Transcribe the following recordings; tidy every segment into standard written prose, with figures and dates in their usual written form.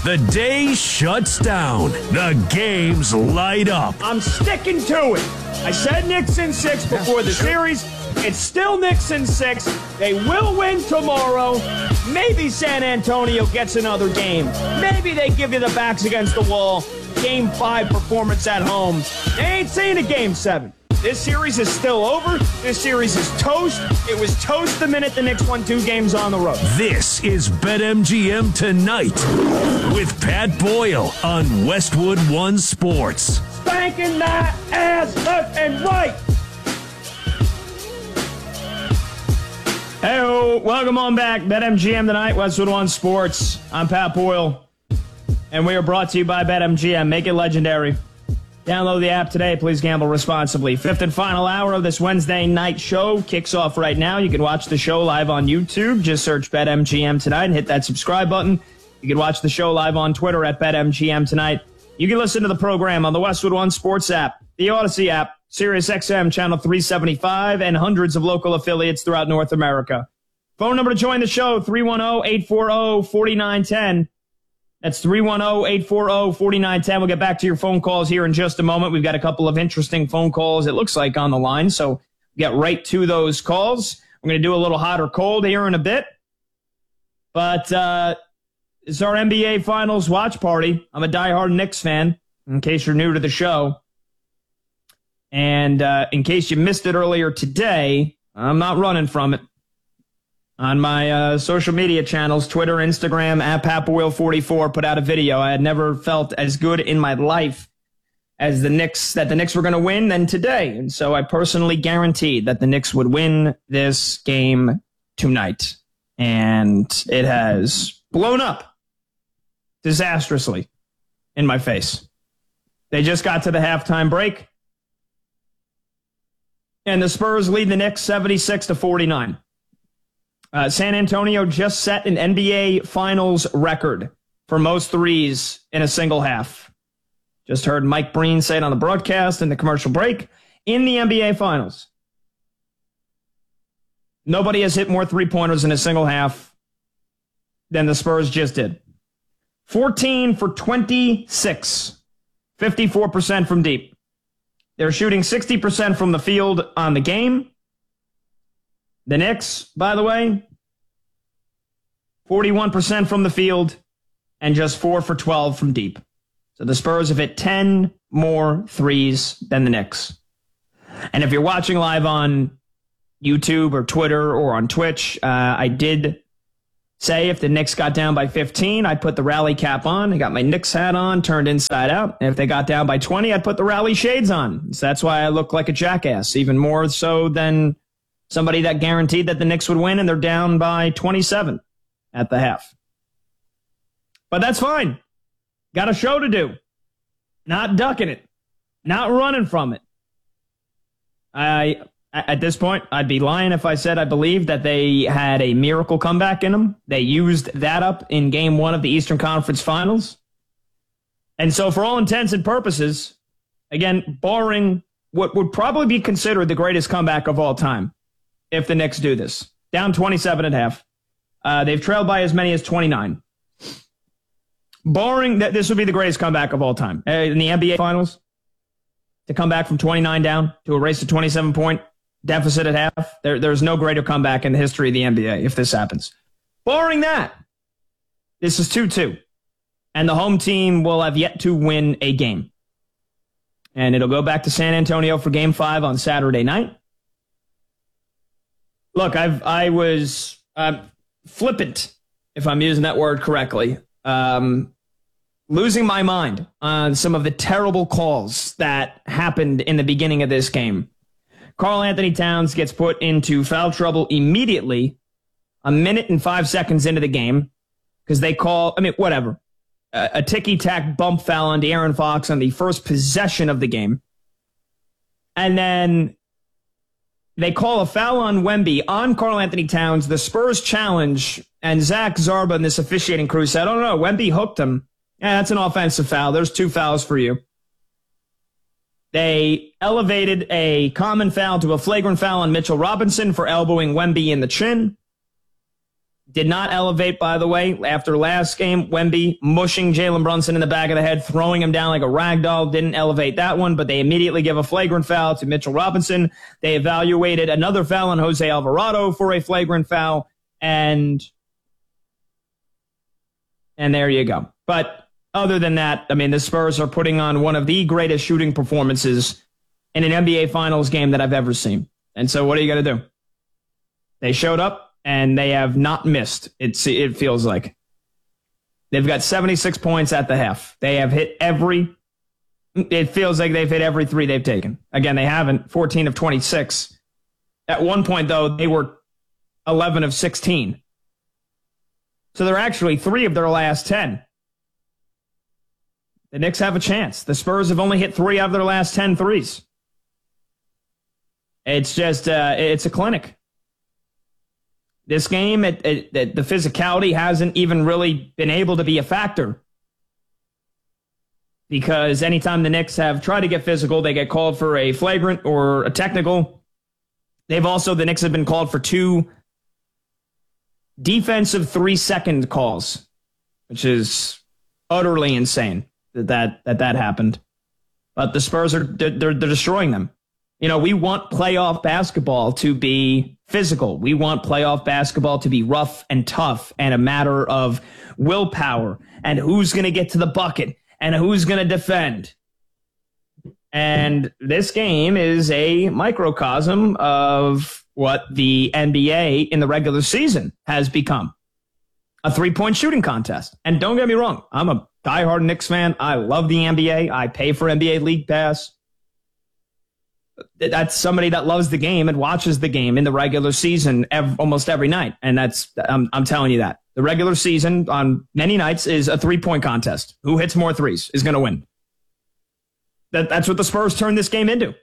The day shuts down. The games light up. I'm sticking to it. I said Knicks in 6 before the series. It's still Knicks in 6. They will win tomorrow. Maybe San Antonio gets another game. Maybe they give you the backs against the wall. Game 5 performance at home. They ain't seen a Game 7. This series is still over. This series is toast. It was toast the minute the Knicks won 2 games on the road. This is BetMGM Tonight with Pat Boyle on Westwood One Sports. Spanking that ass left and right. Hey, welcome on back. BetMGM Tonight, Westwood One Sports. I'm Pat Boyle, and we are brought to you by BetMGM. Make it legendary. Download the app today. Please gamble responsibly. 5th and final hour of this Wednesday night show kicks off right now. You can watch the show live on YouTube. Just search BetMGM Tonight and hit that subscribe button. You can watch the show live on Twitter at BetMGM Tonight. You can listen to the program on the Westwood One Sports app, the Odyssey app, SiriusXM Channel 375, and hundreds of local affiliates throughout North America. Phone number to join the show, 310-840-4910. That's 310-840-4910. We'll get back to your phone calls here in just a moment. We've got a couple of interesting phone calls, it looks like, on the line, so get right to those calls. We're going to do a little hot or cold here in a bit. But it's our NBA Finals watch party. I'm a diehard Knicks fan, in case you're new to the show. And in case you missed it earlier today, I'm not running from it. On my social media channels, Twitter, Instagram, at PatBoyle44, put out a video. I had never felt as good in my life as the Knicks were going to win than today. And so I personally guaranteed that the Knicks would win this game tonight. And it has blown up disastrously in my face. They just got to the halftime break, and the Spurs lead the Knicks 76-49. San Antonio just set an NBA Finals record for most threes in a single half. Just heard Mike Breen say it on the broadcast in the commercial break. In the NBA Finals, nobody has hit more three-pointers in a single half than the Spurs just did. 14 for 26, 54% from deep. They're shooting 60% from the field on the game. The Knicks, by the way, 41% from the field and just 4 for 12 from deep. So the Spurs have hit 10 more threes than the Knicks. And if you're watching live on YouTube or Twitter or on Twitch, I did say if the Knicks got down by 15, I'd put the rally cap on. I got my Knicks hat on, turned inside out. And if they got down by 20, I'd put the rally shades on. So that's why I look like a jackass, even more so than somebody that guaranteed that the Knicks would win, and they're down by 27 at the half. But that's fine. Got a show to do. Not ducking it. Not running from it. At this point, I'd be lying if I said I believed that they had a miracle comeback in them. They used that up in Game 1 of the Eastern Conference Finals. And so for all intents and purposes, again, barring what would probably be considered the greatest comeback of all time, if the Knicks do this. Down 27 at half. They've trailed by as many as 29. Barring that, this would be the greatest comeback of all time. In the NBA Finals, to come back from 29 down to erase a 27-point deficit at half, there's no greater comeback in the history of the NBA if this happens. Barring that, this is 2-2. And the home team will have yet to win a game. And it'll go back to San Antonio for Game 5 on Saturday night. Look, I was flippant, if I'm using that word correctly, losing my mind on some of the terrible calls that happened in the beginning of this game. Karl Anthony Towns gets put into foul trouble immediately, a minute and 5 seconds into the game, because they call, a ticky-tack bump foul on De'Aaron Fox on the first possession of the game. And then they call a foul on Wemby on Karl Anthony Towns. The Spurs challenge, and Zach Zarba and this officiating crew said, "Oh, no, Wemby hooked him. Yeah, that's an offensive foul. There's 2 fouls for you." They elevated a common foul to a flagrant foul on Mitchell Robinson for elbowing Wemby in the chin. Did not elevate, by the way. After last game, Wemby mushing Jalen Brunson in the back of the head, throwing him down like a rag doll. Didn't elevate that one, but they immediately give a flagrant foul to Mitchell Robinson. They evaluated another foul on Jose Alvarado for a flagrant foul, and there you go. But other than that, I mean, the Spurs are putting on one of the greatest shooting performances in an NBA Finals game that I've ever seen. And so what are you going to do? They showed up. And they have not missed, it feels like. They've got 76 points at the half. They have hit it feels like they've hit every three they've taken. Again, they haven't, 14 of 26. At one point, though, they were 11 of 16. So they're actually 3 of their last 10. The Knicks have a chance. The Spurs have only hit 3 out of their last 10 threes. It's just, it's a clinic. This game, the physicality hasn't even really been able to be a factor. Because anytime the Knicks have tried to get physical, they get called for a flagrant or a technical. The Knicks have been called for 2 defensive 3-second calls, which is utterly insane that happened. But the Spurs they're destroying them. You know, we want playoff basketball to be physical. We want playoff basketball to be rough and tough and a matter of willpower and who's going to get to the bucket and who's going to defend. And this game is a microcosm of what the NBA in the regular season has become. A 3-point shooting contest. And don't get me wrong, I'm a diehard Knicks fan. I love the NBA. I pay for NBA League Pass. That's somebody that loves the game and watches the game in the regular season almost every night. And I'm telling you that. The regular season on many nights is a 3-point contest. Who hits more threes is going to win. That's what the Spurs turned this game into.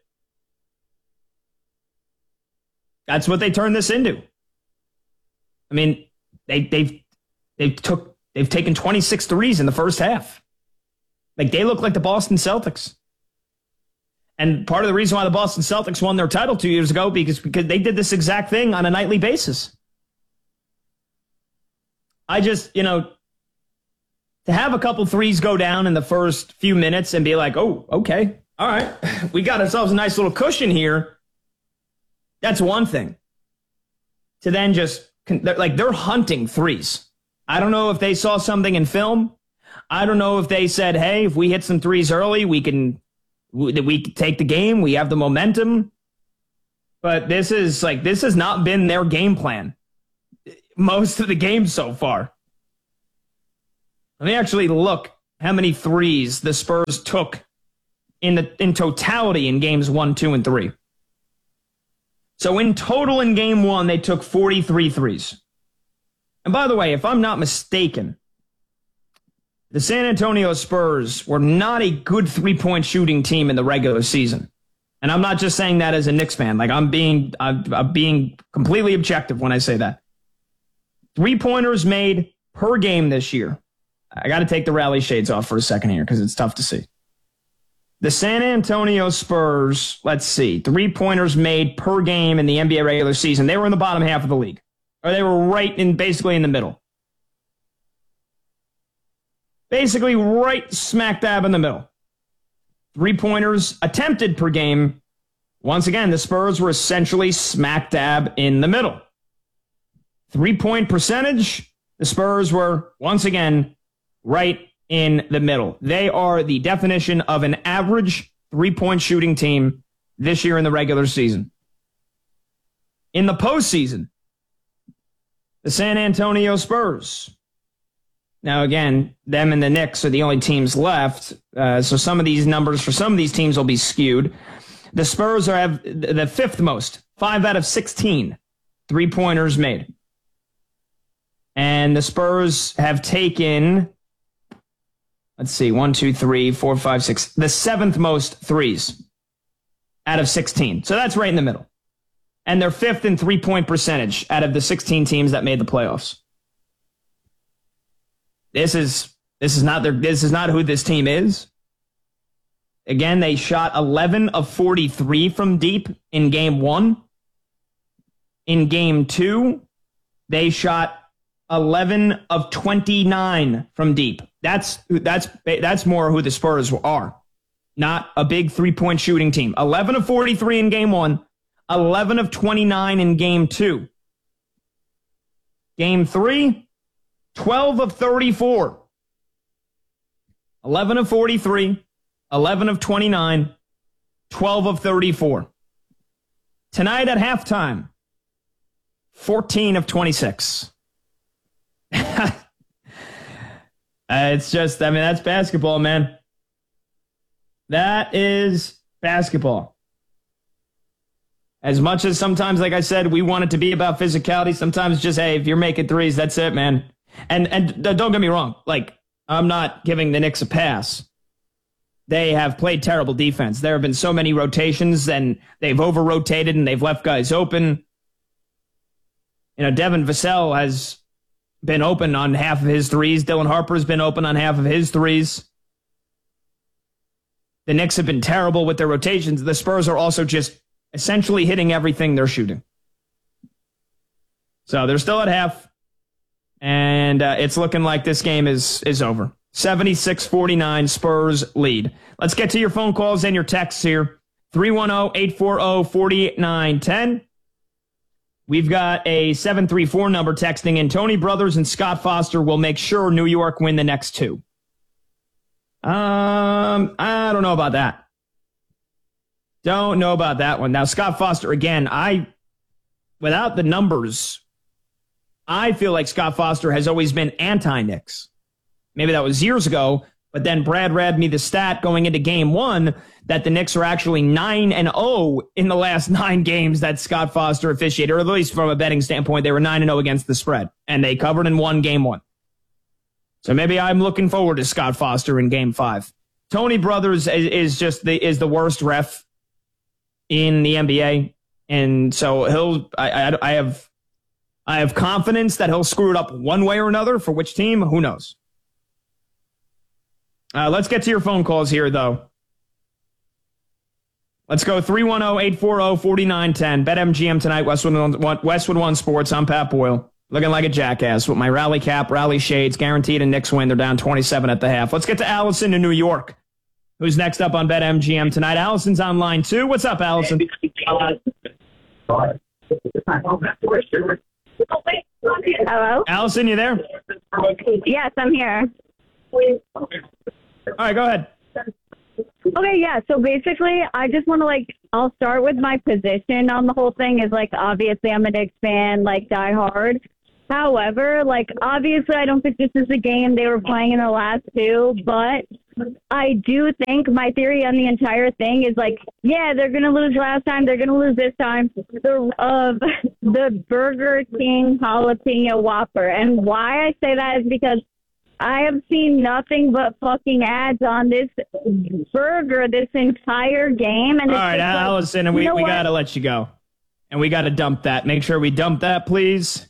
That's what they turned this into. I mean, they've taken 26 threes in the first half. Like, they look like the Boston Celtics. And part of the reason why the Boston Celtics won their title 2 years ago because they did this exact thing on a nightly basis. I just, to have a couple threes go down in the first few minutes and be like, oh, okay, all right, we got ourselves a nice little cushion here. That's one thing. To then they're hunting threes. I don't know if they saw something in film. I don't know if they said, hey, if we hit some threes early, we can take the game. We have the momentum. But this has not been their game plan most of the game so far. Let me actually look how many threes the Spurs took in totality in games 1, 2, and 3. So in total in game 1, they took 43 threes. And by the way, if I'm not mistaken, the San Antonio Spurs were not a good 3-point shooting team in the regular season. And I'm not just saying that as a Knicks fan. Like, I'm being completely objective when I say that. 3-pointers made per game this year. I got to take the rally shades off for a second here because it's tough to see. The San Antonio Spurs, let's see, 3-pointers made per game in the NBA regular season. They were in the bottom half of the league. Or they were basically in the middle. Basically right smack dab in the middle. 3-pointers attempted per game. Once again, the Spurs were essentially smack dab in the middle. 3-point percentage, the Spurs were, once again, right in the middle. They are the definition of an average 3-point shooting team this year in the regular season. In the postseason, the San Antonio Spurs. Now, again, them and the Knicks are the only teams left, so some of these numbers for some of these teams will be skewed. The Spurs have the 5th most, 5 out of 16 3-pointers made. And the Spurs have taken, let's see, 1, 2, 3, 4, 5, 6, the 7th most threes out of 16. So that's right in the middle. And they're 5th in 3-point percentage out of the 16 teams that made the playoffs. This is not who this team is. Again, they shot 11 of 43 from deep in game 1. In game 2, they shot 11 of 29 from deep. That's more who the Spurs are. Not a big three-point shooting team. 11 of 43 in game 1, 11 of 29 in game 2. Game 3, 12 of 34. 11 of 43, 11 of 29, 12 of 34. Tonight at halftime, 14 of 26. It's just, I mean, that's basketball, man. That is basketball. As much as sometimes, like I said, we want it to be about physicality, sometimes just, hey, if you're making threes, that's it, man. And don't get me wrong, like, I'm not giving the Knicks a pass. They have played terrible defense. There have been so many rotations, and they've over-rotated, and they've left guys open. You know, Devin Vassell has been open on half of his threes. Dylan Harper's been open on half of his threes. The Knicks have been terrible with their rotations. The Spurs are also just essentially hitting everything they're shooting. So they're still at half, and it's looking like this game is over. 76-49 Spurs lead. Let's get to your phone calls and your texts here. 310-840-4910. We've got a 734 number texting in. Tony Brothers and Scott Foster will make sure New York win the next 2. I don't know about that. Don't know about that one. Now, Scott Foster, again, without the numbers, I feel like Scott Foster has always been anti-Knicks. Maybe that was years ago, but then Brad read me the stat going into game 1 that the Knicks are actually 9-0 in the last 9 games that Scott Foster officiated, or at least from a betting standpoint, they were 9-0 against the spread, and they covered and won game 1. So maybe I'm looking forward to Scott Foster in game 5. Tony Brothers is the worst ref in the NBA, and so I have confidence that he'll screw it up one way or another. For which team, who knows? Let's get to your phone calls here, though. Let's go 310-840-4910. BetMGM tonight, Westwood One Sports. I'm Pat Boyle, looking like a jackass with my rally cap, rally shades, guaranteed a Knicks win. They're down 27 at the half. Let's get to Allison in New York, who's next up on BetMGM tonight. Allison's on line 2. What's up, Allison? Hello? Allison, you there? Yes, I'm here. All right, go ahead. Okay, yeah, so basically, I just want to, I'll start with my position on the whole thing is, obviously I'm a Knicks fan, die hard. However, obviously I don't think this is the game they were playing in the last 2, but I do think my theory on the entire thing is, yeah, they're going to lose last time, they're going to lose this time. The Burger King jalapeno Whopper. And why I say that is because I have seen nothing but fucking ads on this burger this entire game. And all right, Allison, and we got to let you go. And we got to dump that. Make sure we dump that, please.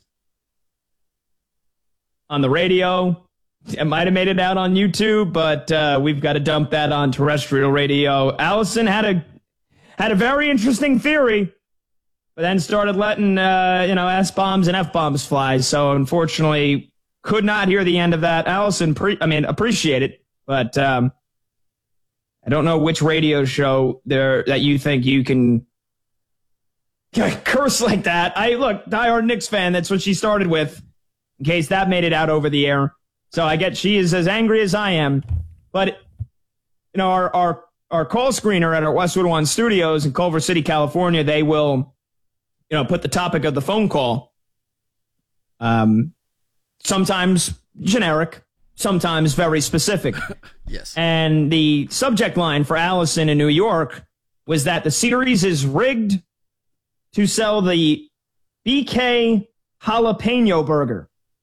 On the radio. It might have made it out on YouTube, but we've got to dump that on terrestrial radio. Allison had a very interesting theory, but then started letting S-bombs and F-bombs fly. So unfortunately, could not hear the end of that. Allison, appreciate it, but I don't know which radio show there that you think you can curse like that. Look, diehard Knicks fan. That's what she started with. In case that made it out over the air. So I get she is as angry as I am. But, our call screener at our Westwood One studios in Culver City, California, they will, put the topic of the phone call. Sometimes generic, sometimes very specific. Yes. And the subject line for Allison in New York was that the series is rigged to sell the BK jalapeno burger.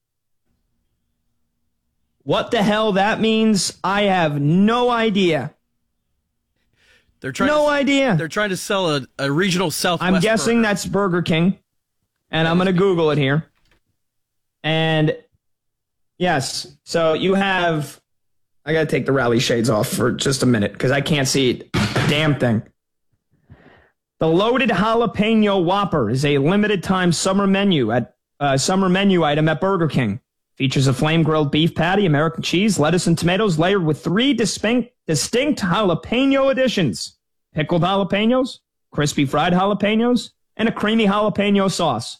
What the hell that means, I have no idea. They're trying to sell a regional Southwest I'm guessing burger. that's Burger King, and I'm going to Google it here. And yes, so you have, I got to take the rally shades off for just a minute because I can't see a damn thing. The loaded jalapeno Whopper is a limited time summer menu item at Burger King. Features a flame-grilled beef patty, American cheese, lettuce, and tomatoes layered with 3 distinct jalapeno additions. Pickled jalapenos, crispy fried jalapenos, and a creamy jalapeno sauce.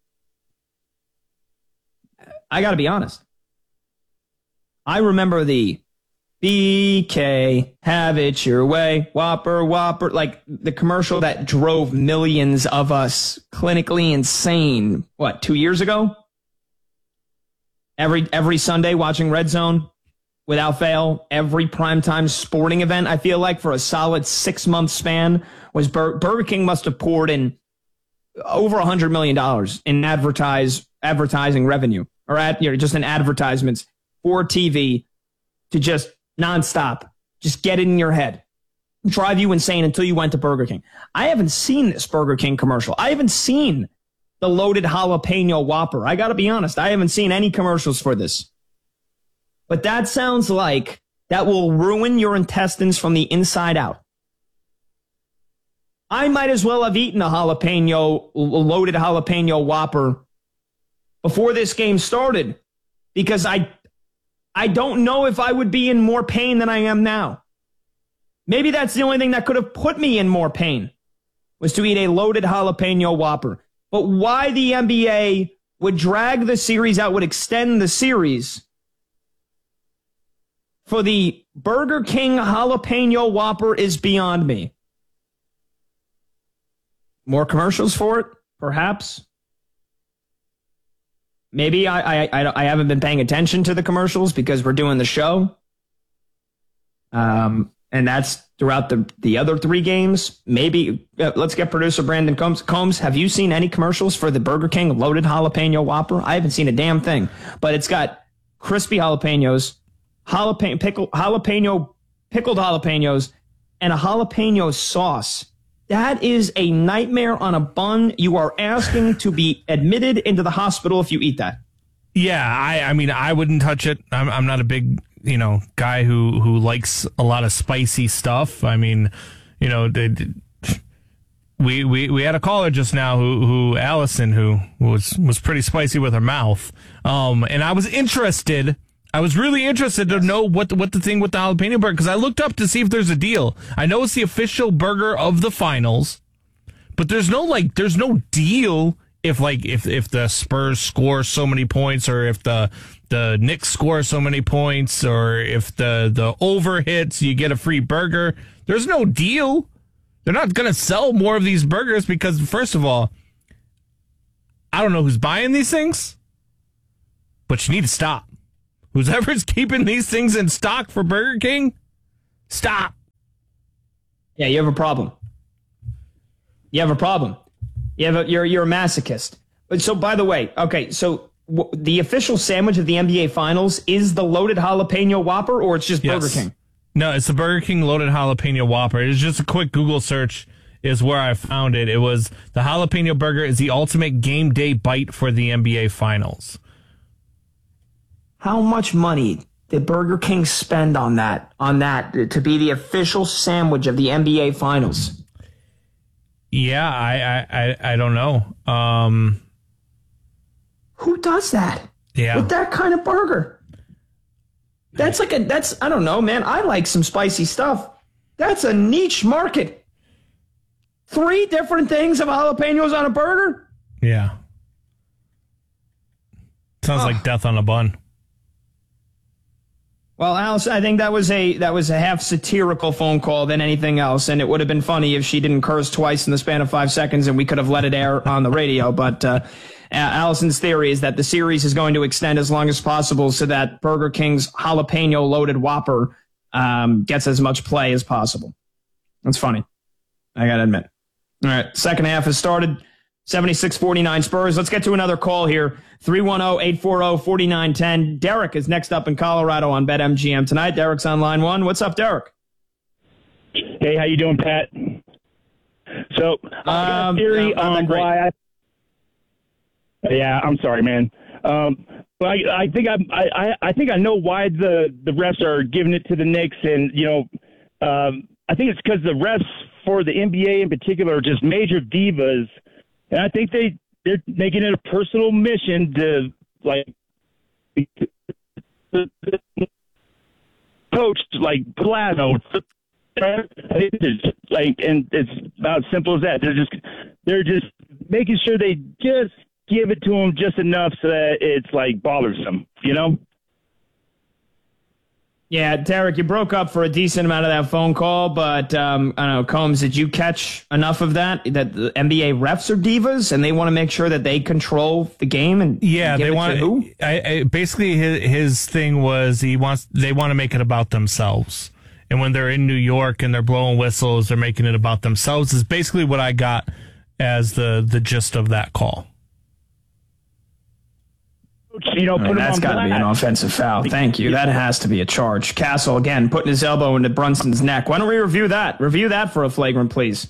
I got to be honest. I remember the BK, have it your way, Whopper, like the commercial that drove millions of us clinically insane, 2 years ago? Every Sunday watching Red Zone, without fail, every primetime sporting event, I feel like for a solid 6-month span, was Burger King must have poured in over $100 million in advertising revenue, or just in advertisements for TV to just nonstop, just get it in your head, drive you insane until you went to Burger King. I haven't seen this Burger King commercial. I haven't seen the loaded jalapeno Whopper. I got to be honest. I haven't seen any commercials for this. But that sounds like that will ruin your intestines from the inside out. I might as well have eaten a loaded jalapeno Whopper before this game started, because I don't know if I would be in more pain than I am now. Maybe that's the only thing that could have put me in more pain, was to eat a loaded jalapeno Whopper. But why the NBA would drag the series out, would extend the series for the Burger King jalapeno Whopper is beyond me. More commercials for it, perhaps. Maybe I haven't been paying attention to the commercials because we're doing the show. And that's throughout the other 3 games. Maybe let's get producer Brandon Combs. Combs, have you seen any commercials for the Burger King loaded jalapeno Whopper? I haven't seen a damn thing. But it's got crispy jalapenos, pickled jalapenos, and a jalapeno sauce. That is a nightmare on a bun. You are asking to be admitted into the hospital if you eat that. Yeah, I mean, I wouldn't touch it. I'm not a big, guy who likes a lot of spicy stuff. I mean, we had a caller just now who Allison, who was pretty spicy with her mouth. And I was really interested to know what the thing with the jalapeno burger, because I looked up to see if there's a deal. I know it's the official burger of the finals, but there's no deal if the Spurs score so many points, or if the Knicks score so many points, or if the over hits, you get a free burger. There's no deal. They're not going to sell more of these burgers because, first of all, I don't know who's buying these things, but you need to stop. Whoever's keeping these things in stock for Burger King, stop. Yeah, you have a problem. You're a masochist. But so, by the way, okay, so the official sandwich of the NBA Finals is the loaded jalapeno Whopper, or it's just Burger King? No, it's the Burger King loaded jalapeno Whopper. It's just a quick Google search is where I found it. It was the jalapeno burger is the ultimate game day bite for the NBA Finals. How much money did Burger King spend on that to be the official sandwich of the NBA Finals? Yeah, I don't know. Who does that? Yeah. With that kind of burger? That's I don't know, man. I like some spicy stuff. That's a niche market. 3 different things of jalapenos on a burger? Yeah. Sounds like death on a bun. Well, Alice, I think that was a half satirical phone call than anything else, and it would have been funny if she didn't curse twice in the span of 5 seconds, and we could have let it air on the radio. But Allison's theory is that the series is going to extend as long as possible so that Burger King's jalapeno loaded Whopper gets as much play as possible. That's funny. I got to admit. All right, second half has started. 76-49 Spurs. Let's get to another call here. 310-840-4910. Derek is next up in Colorado on BetMGM tonight. Derek's on line 1. What's up, Derek? Hey, how you doing, Pat? So, I got a theory on why Yeah, I'm sorry, man. But I think I know why the refs are giving it to the Knicks, and I think it's because the refs for the NBA in particular are just major divas. And I think they're making it a personal mission to coach like Pilano, like, and it's about as simple as that. They're just making sure they just give it to them just enough so that it's like bothersome, you know? Yeah, Derek, you broke up for a decent amount of that phone call, but I don't know, Combs, did you catch enough of that the NBA refs are divas and they want to make sure that they control the game? And yeah, give they it want to who? Basically, his thing was they want to make it about themselves. And when they're in New York and they're blowing whistles, they're making it about themselves. Is basically what I got as the gist of that call. You know, that's got to be an offensive foul. Thank you. That has to be a charge. Castle, again, putting his elbow into Brunson's neck. Why don't we review that? Review that for a flagrant, please.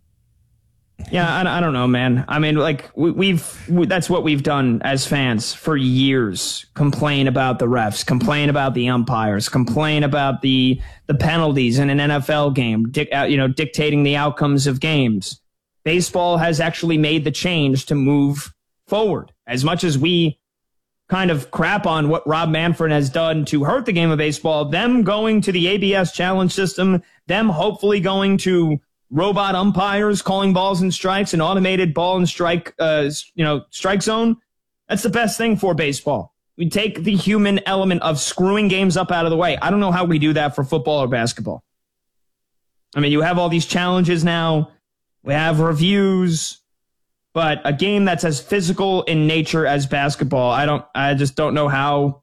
Yeah, I don't know, man. I mean, like, that's what we've done as fans for years. Complain about the refs, complain about the umpires, complain about the penalties in an NFL game, dictating the outcomes of games. Baseball has actually made the change to move forward. As much as we kind of crap on what Rob Manfred has done to hurt the game of baseball, them going to the ABS challenge system, them hopefully going to robot umpires calling balls and strikes, an automated ball and strike, strike zone. That's the best thing for baseball. We take the human element of screwing games up out of the way. I don't know how we do that for football or basketball. I mean, you have all these challenges now. We have reviews. But a game that's as physical in nature as basketball, I just don't know how,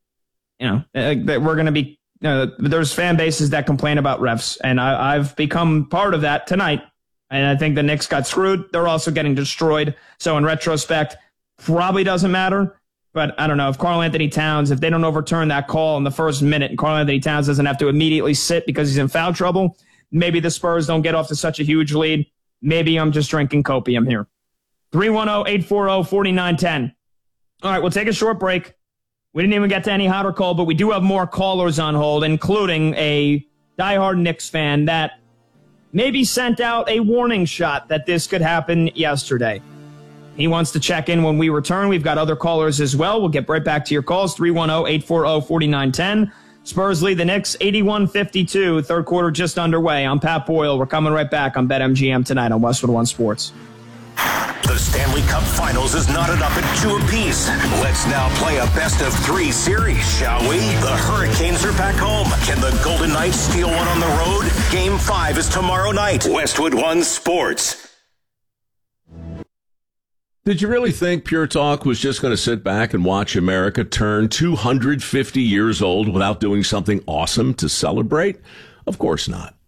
that we're going to be, there's fan bases that complain about refs, and I've become part of that tonight. And I think the Knicks got screwed. They're also getting destroyed. So in retrospect, probably doesn't matter. But I don't know, if Karl-Anthony Towns, if they don't overturn that call in the first minute and Karl-Anthony Towns doesn't have to immediately sit because he's in foul trouble, maybe the Spurs don't get off to such a huge lead. Maybe I'm just drinking copium here. 310-840-4910. All right, we'll take a short break. We didn't even get to any hotter call, but we do have more callers on hold, including a diehard Knicks fan that maybe sent out a warning shot that this could happen yesterday. He wants to check in when we return. We've got other callers as well. We'll get right back to your calls. 310-840-4910. Spurs lead the Knicks 81-52. Third quarter just underway. I'm Pat Boyle. We're coming right back on BetMGM tonight on Westwood One Sports. The Stanley Cup Finals is knotted up at 2 apiece. Let's now play a best-of-3 series, shall we? The Hurricanes are back home. Can the Golden Knights steal one on the road? Game 5 is tomorrow night. Westwood One Sports. Did you really think Pure Talk was just going to sit back and watch America turn 250 years old without doing something awesome to celebrate? Of course not.